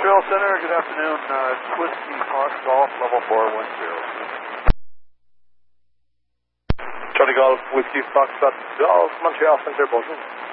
Montreal Center, good afternoon. Whiskey Fox Golf, level 410. Charlie Golf, Whiskey Fox Golf, Montreal Center, bonjour.